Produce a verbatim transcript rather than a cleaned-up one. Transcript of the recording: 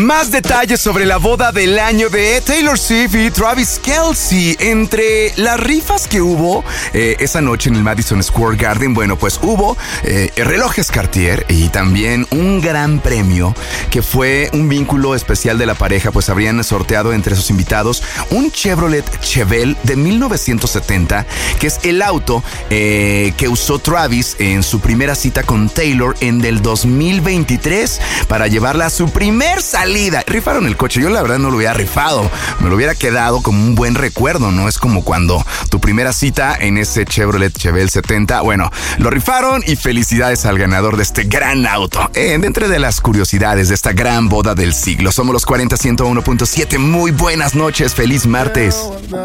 Más detalles sobre la boda del año de Taylor Swift y Travis Kelce. Entre las rifas que hubo eh, esa noche en el Madison Square Garden, bueno, pues hubo eh, relojes Cartier y también un gran premio que fue un vínculo especial de la pareja, pues habrían sorteado entre sus invitados un Chevrolet Chevelle de mil novecientos setenta, que es el auto eh, que usó Travis en su primera cita con Taylor en el dos mil veintitrés para llevarla a su primer salida. Rifaron el coche. Yo la verdad no lo hubiera rifado, me lo hubiera quedado como un buen recuerdo, ¿no? Es como cuando tu primera cita en ese Chevrolet Chevelle setenta. Bueno, lo rifaron y felicidades al ganador de este gran auto. Eh, dentro de las curiosidades de esta gran boda del siglo, somos los cuarenta ciento uno punto siete. Muy buenas noches, feliz martes.